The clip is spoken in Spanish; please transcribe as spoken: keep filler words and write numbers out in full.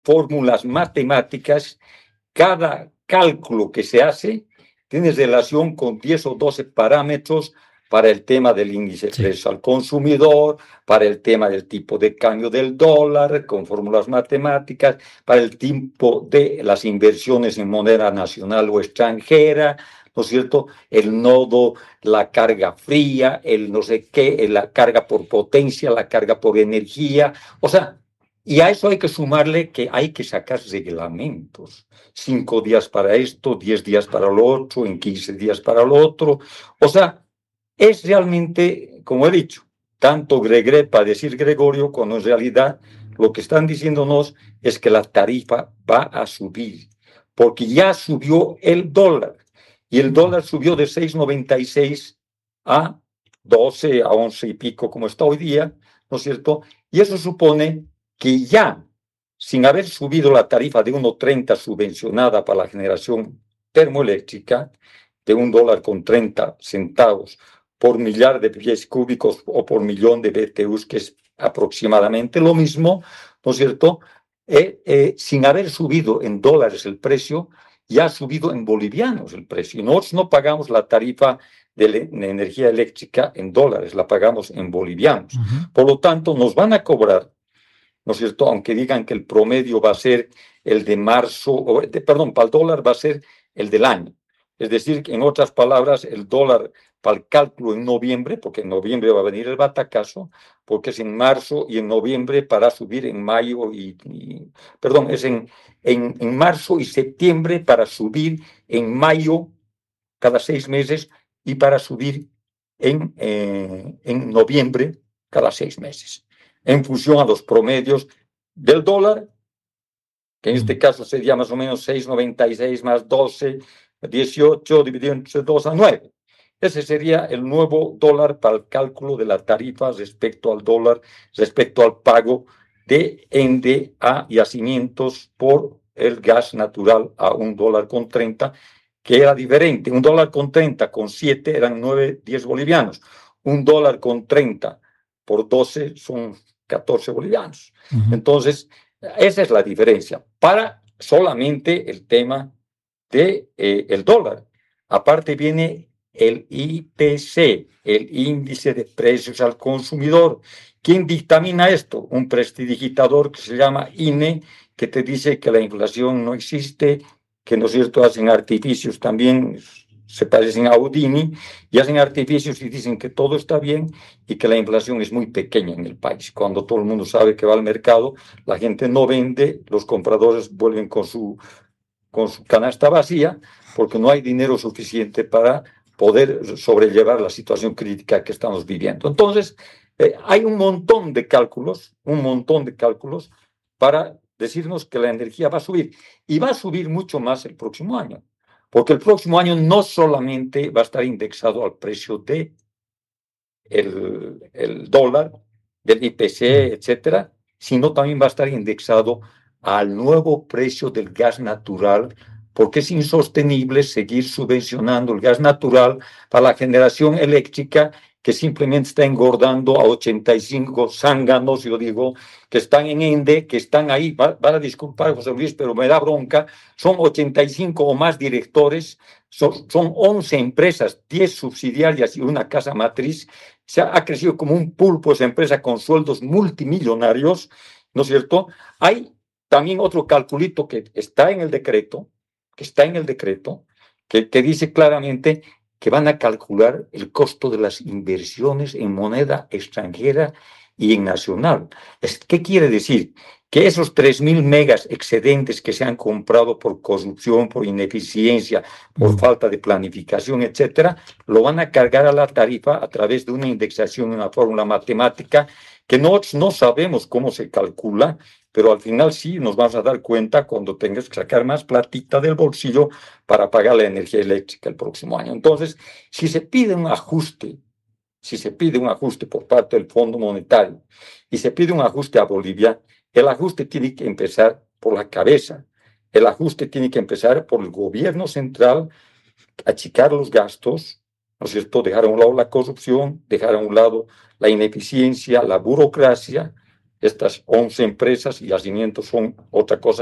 fórmulas matemáticas, cada cálculo que se hace tiene relación con diez o doce parámetros para el tema del índice de precios sí. al consumidor, para el tema del tipo de cambio del dólar, con fórmulas matemáticas, para el tipo de las inversiones en moneda nacional o extranjera, ¿no es cierto? El nodo, la carga fría, el no sé qué, la carga por potencia, la carga por energía, o sea, y a eso hay que sumarle que hay que sacar reglamentos, cinco días para esto, diez días para lo otro, en quince días para lo otro, o sea, es realmente, como he dicho, tanto gregre para decir Gregorio, cuando en realidad lo que están diciéndonos es que la tarifa va a subir, porque ya subió el dólar, y el dólar subió de seis noventa y seis a doce, a once y pico, como está hoy día, ¿no es cierto? Y eso supone que ya, sin haber subido la tarifa de uno treinta subvencionada para la generación termoeléctrica, de un dólar con treinta centavos, por millar de pies cúbicos o por millón de B T Us, que es aproximadamente lo mismo, ¿no es cierto? Eh, eh, sin haber subido en dólares el precio, ya ha subido en bolivianos el precio. Y nosotros no pagamos la tarifa de, le, de energía eléctrica en dólares, la pagamos en bolivianos. Uh-huh. Por lo tanto, nos van a cobrar, ¿no es cierto? Aunque digan que el promedio va a ser el de marzo, o de, perdón, para el dólar va a ser el del año. Es decir, en otras palabras, el dólar para el cálculo en noviembre, porque en noviembre va a venir el batacazo, porque es en marzo y en noviembre para subir en mayo y, y perdón, es en, en, en marzo y septiembre para subir en mayo cada seis meses y para subir en, eh, en noviembre cada seis meses, en función a los promedios del dólar, que en este caso sería más o menos seis noventa y seis más doce, dieciocho dividido entre dos a nueve. Ese sería el nuevo dólar para el cálculo de la tarifa respecto al dólar, respecto al pago de ende a yacimientos por el gas natural a un dólar con treinta, que era diferente. Un dólar con treinta con siete eran nueve, diez bolivianos. Un dólar con treinta por doce son catorce bolivianos. Uh-huh. Entonces, esa es la diferencia para solamente el tema del de, eh, dólar. Aparte viene el I P C, el índice de precios al consumidor. ¿Quién dictamina esto? Un prestidigitador que se llama I N E, que te dice que la inflación no existe, que no es cierto, hacen artificios también, se parecen a Houdini, y hacen artificios y dicen que todo está bien y que la inflación es muy pequeña en el país. Cuando todo el mundo sabe que va al mercado, la gente no vende, los compradores vuelven con su, con su canasta vacía, porque no hay dinero suficiente para poder sobrellevar la situación crítica que estamos viviendo. Entonces, eh, hay un montón de cálculos, un montón de cálculos para decirnos que la energía va a subir, y va a subir mucho más el próximo año, porque el próximo año no solamente va a estar indexado al precio de el, el dólar, del I P C, etcétera, sino también va a estar indexado al nuevo precio del gas natural, porque es insostenible seguir subvencionando el gas natural para la generación eléctrica, que simplemente está engordando a ochenta y cinco zánganos, yo digo, que están en ENDE, que están ahí, van a disculpar, José Luis, pero me da bronca, son ochenta y cinco o más directores, son, son once empresas, diez subsidiarias y una casa matriz. Se ha, ha crecido como un pulpo esa empresa con sueldos multimillonarios, ¿no es cierto? Hay también otro calculito que está en el decreto, que está en el decreto, que, que dice claramente que van a calcular el costo de las inversiones en moneda extranjera y en nacional. ¿Qué quiere decir? Que esos tres mil megas excedentes que se han comprado por corrupción, por ineficiencia, por falta de planificación, etcétera, lo van a cargar a la tarifa a través de una indexación, una fórmula matemática que nosotros no sabemos cómo se calcula, pero al final sí nos vamos a dar cuenta cuando tengas que sacar más platita del bolsillo para pagar la energía eléctrica el próximo año. Entonces, si se pide un ajuste, si se pide un ajuste por parte del Fondo Monetario y se pide un ajuste a Bolivia, el ajuste tiene que empezar por la cabeza. El ajuste tiene que empezar por el gobierno central, achicar los gastos, ¿no es cierto? Dejar a un lado la corrupción, dejar a un lado la ineficiencia, la burocracia, estas once empresas y yacimientos son otra cosa.